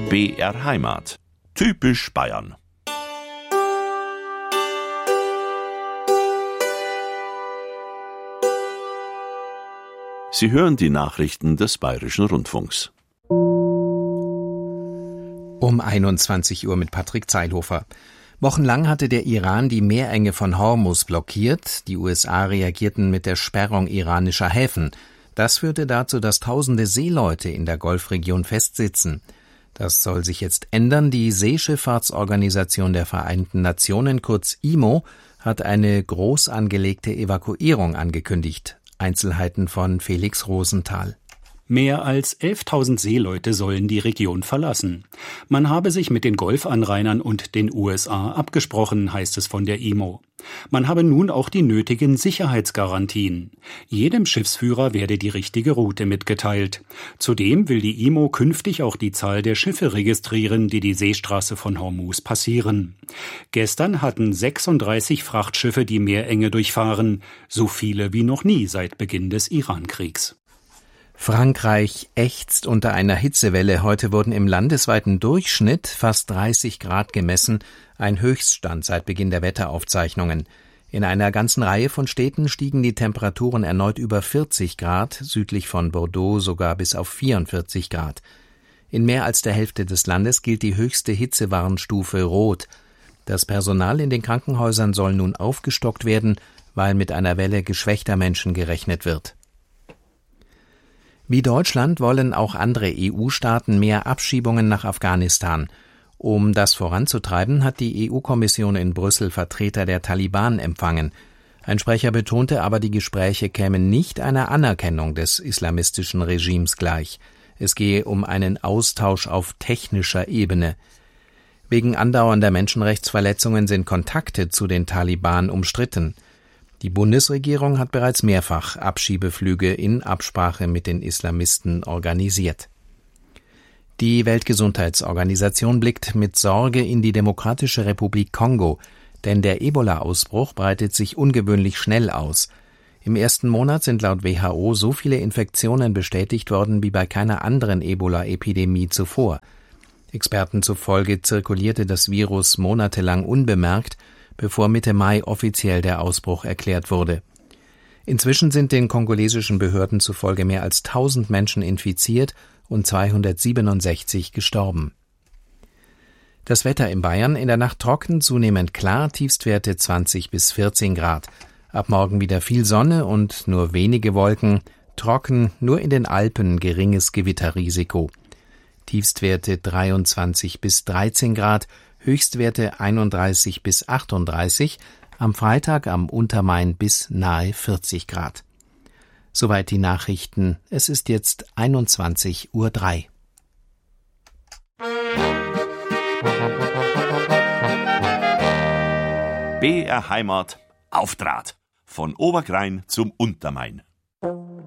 BR Heimat. Typisch Bayern. Sie hören die Nachrichten des Bayerischen Rundfunks. Um 21 Uhr mit Patrick Zeilhofer. Wochenlang hatte der Iran die Meerenge von Hormuz blockiert. Die USA reagierten mit der Sperrung iranischer Häfen. Das führte dazu, dass tausende Seeleute in der Golfregion festsitzen. Das soll sich jetzt ändern. Die Seeschifffahrtsorganisation der Vereinten Nationen, kurz IMO, hat eine groß angelegte Evakuierung angekündigt. Einzelheiten von Felix Rosenthal. Mehr als 11.000 Seeleute sollen die Region verlassen. Man habe sich mit den Golfanrainern und den USA abgesprochen, heißt es von der IMO. Man habe nun auch die nötigen Sicherheitsgarantien. Jedem Schiffsführer werde die richtige Route mitgeteilt. Zudem will die IMO künftig auch die Zahl der Schiffe registrieren, die die Seestraße von Hormuz passieren. Gestern hatten 36 Frachtschiffe die Meerenge durchfahren, so viele wie noch nie seit Beginn des Irankriegs. Frankreich ächzt unter einer Hitzewelle. Heute wurden im landesweiten Durchschnitt fast 30 Grad gemessen, ein Höchststand seit Beginn der Wetteraufzeichnungen. In einer ganzen Reihe von Städten stiegen die Temperaturen erneut über 40 Grad, südlich von Bordeaux sogar bis auf 44 Grad. In mehr als der Hälfte des Landes gilt die höchste Hitzewarnstufe Rot. Das Personal in den Krankenhäusern soll nun aufgestockt werden, weil mit einer Welle geschwächter Menschen gerechnet wird. Wie Deutschland wollen auch andere EU-Staaten mehr Abschiebungen nach Afghanistan. Um das voranzutreiben, hat die EU-Kommission in Brüssel Vertreter der Taliban empfangen. Ein Sprecher betonte aber, die Gespräche kämen nicht einer Anerkennung des islamistischen Regimes gleich. Es gehe um einen Austausch auf technischer Ebene. Wegen andauernder Menschenrechtsverletzungen sind Kontakte zu den Taliban umstritten. Die Bundesregierung hat bereits mehrfach Abschiebeflüge in Absprache mit den Islamisten organisiert. Die Weltgesundheitsorganisation blickt mit Sorge in die Demokratische Republik Kongo, denn der Ebola-Ausbruch breitet sich ungewöhnlich schnell aus. Im ersten Monat sind laut WHO so viele Infektionen bestätigt worden wie bei keiner anderen Ebola-Epidemie zuvor. Experten zufolge zirkulierte das Virus monatelang unbemerkt, bevor Mitte Mai offiziell der Ausbruch erklärt wurde. Inzwischen sind den kongolesischen Behörden zufolge mehr als 1000 Menschen infiziert und 267 gestorben. Das Wetter in Bayern: in der Nacht trocken, zunehmend klar, Tiefstwerte 20 bis 14 Grad. Ab morgen wieder viel Sonne und nur wenige Wolken, trocken, nur in den Alpen geringes Gewitterrisiko. Tiefstwerte 23 bis 13 Grad, Höchstwerte 31 bis 38, am Freitag am Untermain bis nahe 40 Grad. Soweit die Nachrichten. Es ist jetzt 21:03 Uhr. BR Heimat auf Draht. Von Oberkrain zum Untermain.